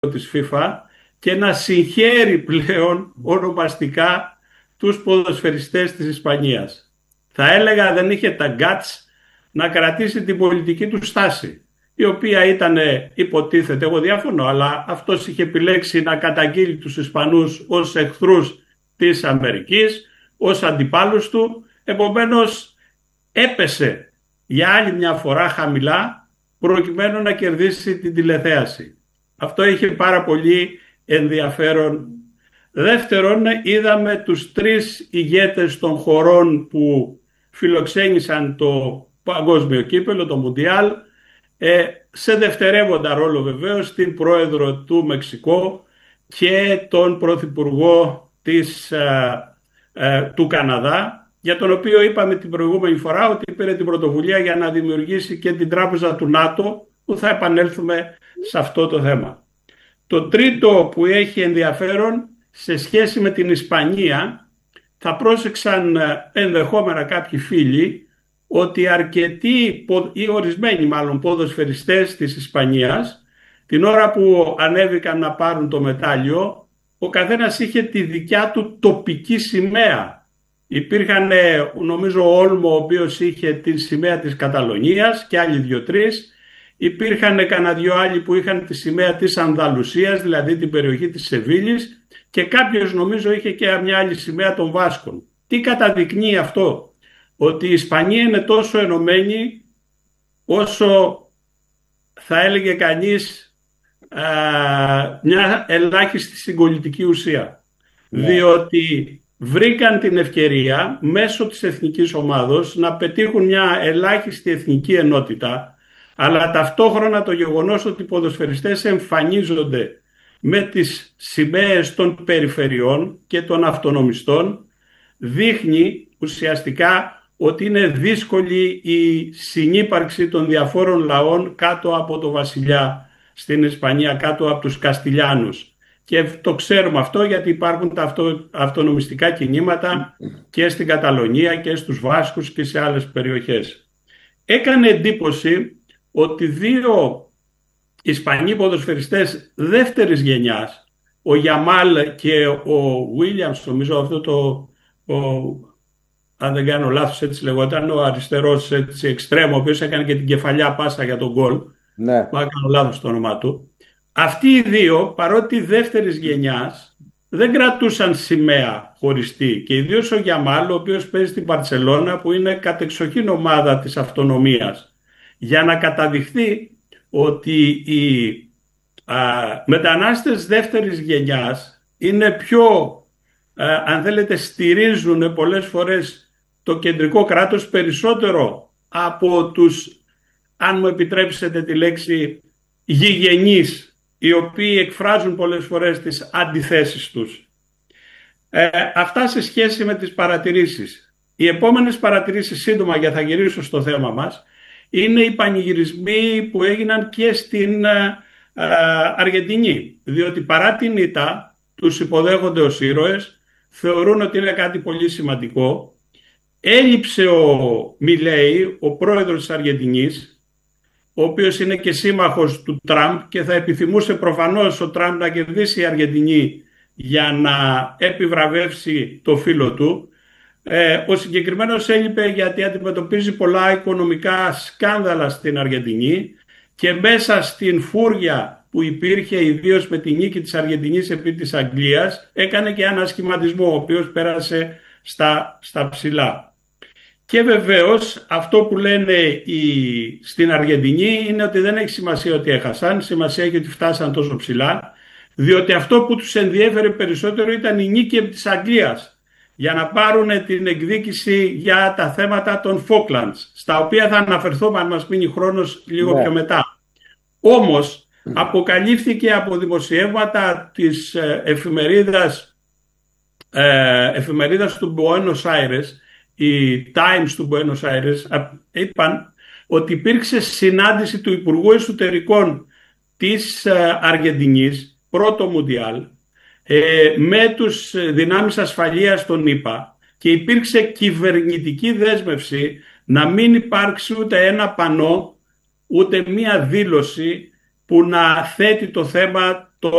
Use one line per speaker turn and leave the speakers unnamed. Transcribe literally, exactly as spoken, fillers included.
της FIFA και να συγχαίρει πλέον ονομαστικά τους ποδοσφαιριστές της Ισπανίας. Θα έλεγα δεν είχε τα guts να κρατήσει την πολιτική του στάση, η οποία ήταν, υποτίθεται, εγώ διαφωνώ, αλλά αυτός είχε επιλέξει να καταγγείλει τους Ισπανούς ως εχθρούς της Αμερικής, ως αντιπάλους του. Επομένως έπεσε για άλλη μια φορά χαμηλά προκειμένου να κερδίσει την τηλεθέαση. Αυτό είχε πάρα πολύ ενδιαφέρον. Δεύτερον, είδαμε τους τρεις ηγέτες των χωρών που φιλοξένησαν το παγκόσμιο κύπελλο, το Μουντιάλ, ε, σε δευτερεύοντα ρόλο βεβαίως την πρόεδρο του Μεξικό και τον πρωθυπουργό της, ε, ε, του Καναδά, για τον οποίο είπαμε την προηγούμενη φορά ότι πήρε την πρωτοβουλία για να δημιουργήσει και την τράπεζα του ΝΑΤΟ, που θα επανέλθουμε σε αυτό το θέμα. Το τρίτο που έχει ενδιαφέρον σε σχέση με την Ισπανία, θα πρόσεξαν ενδεχόμενα κάποιοι φίλοι ότι αρκετοί ή ορισμένοι μάλλον ποδοσφαιριστές της Ισπανίας, την ώρα που ανέβηκαν να πάρουν το μετάλλιο, ο καθένας είχε τη δικιά του τοπική σημαία. Υπήρχαν, νομίζω, ο Όλμο, ο οποίος είχε τη σημαία της Καταλωνίας και άλλοι δύο-τρεις. Υπήρχαν κανένα δυο άλλοι που είχαν τη σημαία της Ανδαλουσίας, δηλαδή την περιοχή της Σεβίλης, και κάποιος νομίζω είχε και μια άλλη σημαία των Βάσκων. Τι καταδεικνύει αυτό? Ότι η Ισπανία είναι τόσο ενωμένη όσο, θα έλεγε κανείς, α, μια ελάχιστη συγκολητική ουσία. Ναι. Διότι βρήκαν την ευκαιρία μέσω της εθνικής ομάδος να πετύχουν μια ελάχιστη εθνική ενότητα, αλλά ταυτόχρονα το γεγονός ότι οι ποδοσφαιριστές εμφανίζονται με τις σημαίες των περιφερειών και των αυτονομιστών δείχνει ουσιαστικά ότι είναι δύσκολη η συνύπαρξη των διαφόρων λαών κάτω από το βασιλιά στην Ισπανία, κάτω από τους Καστιλιάνους. Και το ξέρουμε αυτό γιατί υπάρχουν τα αυτο, αυτονομιστικά κινήματα και στην Καταλωνία και στους Βάσκους και σε άλλες περιοχές. Έκανε εντύπωση ότι δύο Ισπανοί ποδοσφαιριστές δεύτερης γενιάς, ο Γιαμάλ και ο Βίλιαμς, νομίζω αυτό το, ο, αν δεν κάνω λάθος έτσι λεγόταν, ο αριστερός έτσι, εξτρέμο, ο οποίος έκανε και την κεφαλιά πάσα για τον γκολ, ναι. Αν κάνω λάθος το όνομά του. Αυτοί οι δύο, παρότι δεύτερης γενιάς, δεν κρατούσαν σημαία χωριστή, και ιδίως ο Γιαμάλ, ο οποίος παίζει στην Μπαρσελόνα, που είναι κατεξοχήν ομάδα της αυτονομίας, για να καταδειχθεί ότι οι α, μετανάστες δεύτερης γενιάς είναι πιο, α, αν θέλετε, στηρίζουν πολλές φορές το κεντρικό κράτος περισσότερο από τους, αν μου επιτρέψετε τη λέξη, γηγενείς, οι οποίοι εκφράζουν πολλές φορές τις αντιθέσεις τους. Ε, αυτά σε σχέση με τις παρατηρήσεις. Οι επόμενες παρατηρήσεις, σύντομα, για θα γυρίσω στο θέμα μας, είναι οι πανηγυρισμοί που έγιναν και στην α, α, Αργεντινή. Διότι παρά την ήττα τους υποδέχονται ως ήρωες, θεωρούν ότι είναι κάτι πολύ σημαντικό. Έλειψε ο Μιλέι, ο πρόεδρος της Αργεντινής, ο οποίος είναι και σύμμαχος του Τραμπ, και θα επιθυμούσε προφανώς ο Τραμπ να κερδίσει η Αργεντινή για να επιβραβεύσει το φίλο του. Ε, ο συγκεκριμένος έλειπε γιατί αντιμετωπίζει πολλά οικονομικά σκάνδαλα στην Αργεντινή, και μέσα στην φούρια που υπήρχε ιδίως με τη νίκη της Αργεντινής επί της Αγγλίας έκανε και ένα σχηματισμό ο οποίος πέρασε στα, στα ψηλά. Και βεβαίως αυτό που λένε οι, στην Αργεντινή είναι ότι δεν έχει σημασία ότι έχασαν, σημασία έχει ότι φτάσαν τόσο ψηλά, διότι αυτό που τους ενδιέφερε περισσότερο ήταν η νίκη επί της Αγγλίας, για να πάρουν την εκδίκηση για τα θέματα των Falklands, στα οποία θα αναφερθώ αν μας μείνει χρόνος λίγο yeah. πιο μετά. Όμως αποκαλύφθηκε από δημοσιεύματα της εφημερίδας, ε, εφημερίδας του Buenos Aires, οι Times του Buenos Aires, είπαν ότι υπήρξε συνάντηση του Υπουργού Εσωτερικών της Αργεντινής, πρώτο Μουντιάλ, με τους δυνάμεις ασφαλείας των ΗΠΑ, και υπήρξε κυβερνητική δέσμευση να μην υπάρξει ούτε ένα πανό, ούτε μία δήλωση που να θέτει το θέμα των